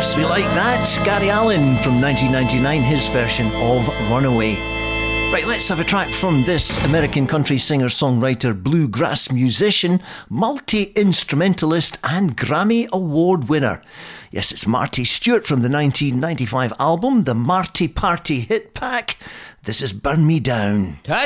Yes, we like that. Gary Allan from 1999, his version of Runaway. Right, let's have a track from this American country singer-songwriter, bluegrass musician, multi-instrumentalist and Grammy Award winner. Yes, it's Marty Stewart from the 1995 album, The Marty Party Hit Pack. This is Burn Me Down.